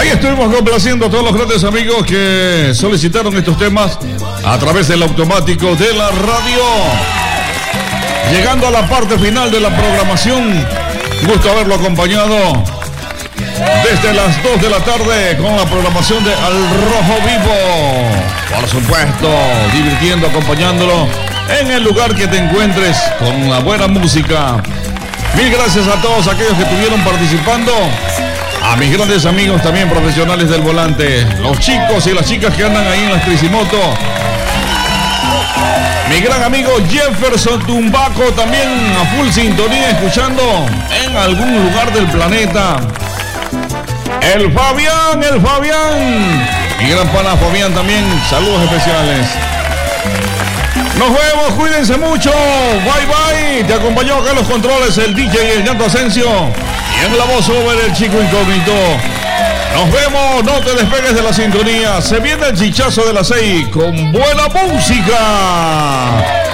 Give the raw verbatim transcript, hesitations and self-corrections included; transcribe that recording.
Ahí estuvimos complaciendo a todos los grandes amigos que solicitaron estos temas a través del automático de la radio. Llegando a la parte final de la programación, gusto haberlo acompañado desde las dos de la tarde con la programación de Al Rojo Vivo. Por supuesto, divirtiendo, acompañándolo en el lugar que te encuentres con la buena música. Mil gracias a todos aquellos que estuvieron participando. A mis grandes amigos también profesionales del volante, los chicos y las chicas que andan ahí en las tricimoto. Mi gran amigo Jefferson Tumbaco también a full sintonía escuchando en algún lugar del planeta. El Fabián, el Fabián. Mi gran pana Fabián también, saludos especiales. Nos vemos, cuídense mucho. Bye bye. Te acompañó acá en los controles el D J y el Ñato Asensio. Y en la voz over el chico incógnito. Nos vemos, no te despegues de la sintonía. Se viene el chichazo de las seis con buena música.